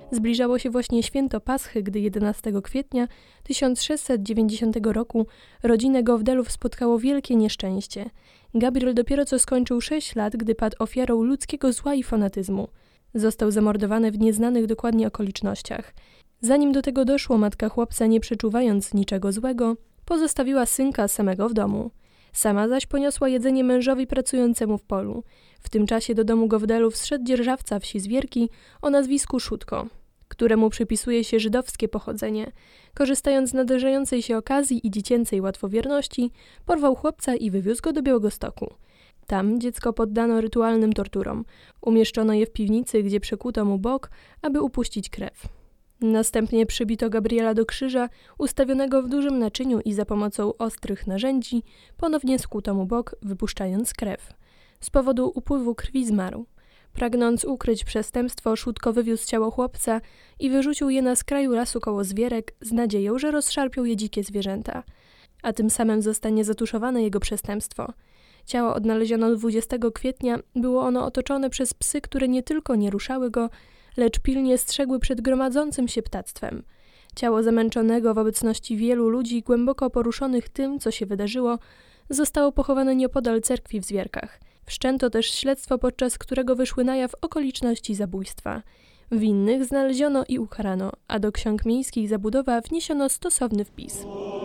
Zbliżało się właśnie święto Paschy, gdy 11 kwietnia 1690 roku rodzinę Gowdelów spotkało wielkie nieszczęście. Gabriel dopiero co skończył 6 lat, gdy padł ofiarą ludzkiego zła i fanatyzmu. Został zamordowany w nieznanych dokładnie okolicznościach. Zanim do tego doszło, matka chłopca, nie przeczuwając niczego złego, pozostawiła synka samego w domu. Sama zaś poniosła jedzenie mężowi pracującemu w polu. W tym czasie do domu Gowdelów zszedł dzierżawca wsi Zwierki o nazwisku Szutko, któremu przypisuje się żydowskie pochodzenie. Korzystając z nadarzającej się okazji i dziecięcej łatwowierności, porwał chłopca i wywiózł go do Białegostoku. Tam dziecko poddano rytualnym torturom. Umieszczono je w piwnicy, gdzie przekuto mu bok, aby upuścić krew. Następnie przybito Gabriela do krzyża, ustawionego w dużym naczyniu i za pomocą ostrych narzędzi ponownie skuto mu bok, wypuszczając krew. Z powodu upływu krwi zmarł. Pragnąc ukryć przestępstwo, Szutko wywiózł ciało chłopca i wyrzucił je na skraju lasu koło Zwierek z nadzieją, że rozszarpią je dzikie zwierzęta, a tym samym zostanie zatuszowane jego przestępstwo. Ciało odnaleziono 20 kwietnia, było ono otoczone przez psy, które nie tylko nie ruszały go, lecz pilnie strzegły przed gromadzącym się ptactwem. Ciało zamęczonego w obecności wielu ludzi, głęboko poruszonych tym, co się wydarzyło, zostało pochowane nieopodal cerkwi w Zwierkach. Wszczęto też śledztwo, podczas którego wyszły na jaw okoliczności zabójstwa. Winnych znaleziono i ukarano, a do ksiąg miejskich zabudowa wniesiono stosowny wpis.